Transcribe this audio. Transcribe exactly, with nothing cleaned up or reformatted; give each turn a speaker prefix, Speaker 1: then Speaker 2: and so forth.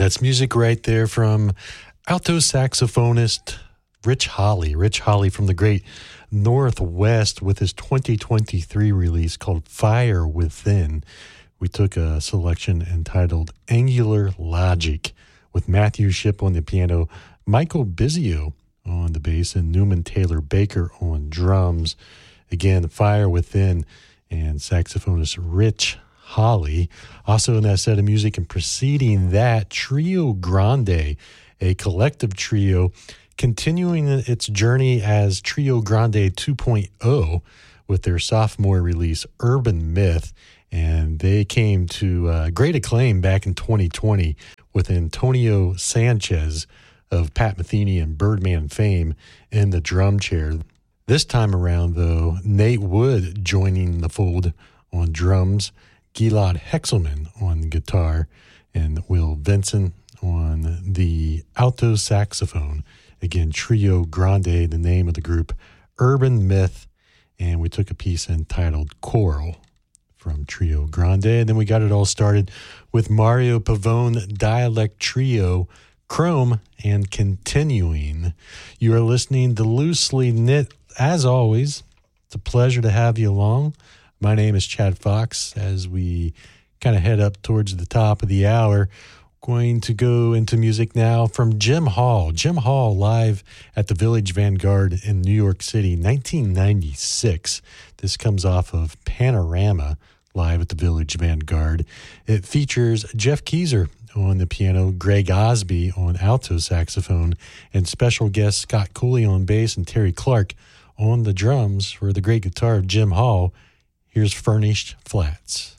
Speaker 1: That's music right there from alto saxophonist Rich Holly. Rich Holly from the great Northwest with his twenty twenty-three release called Fire Within. We took a selection entitled Angular Logic with Matthew Shipp on the piano, Michael Bizio on the bass, and Newman Taylor Baker on drums. Again, Fire Within and saxophonist Rich Holly. Also in that set of music and preceding that, Trio Grande, a collective trio continuing its journey as Trio Grande two point oh with their sophomore release, Urban Myth. And they came to uh, great acclaim back in twenty twenty with Antonio Sanchez of Pat Metheny and Birdman fame in the drum chair. This time around, though, Nate Wood joining the fold on drums, Gilad Hexelman on guitar, and Will Vinson on the alto saxophone. Again, Trio Grande, the name of the group, Urban Myth, and we took a piece entitled Coral from Trio Grande. And then we got it all started with Mario Pavone Dialect Trio, Chrome, and Continuing. You are listening to Loosely Knit. As always, it's a pleasure to have you along. My name is Chad Fox. As we kind of head up towards the top of the hour, going to go into music now from Jim Hall. Jim Hall live at the Village Vanguard in New York City, nineteen ninety-six. This comes off of Panorama, live at the Village Vanguard. It features Jeff Keezer on the piano, Greg Osby on alto saxophone, and special guest Scott Cooley on bass and Terry Clark on the drums for the great guitar of Jim Hall. Here's Furnished Flats.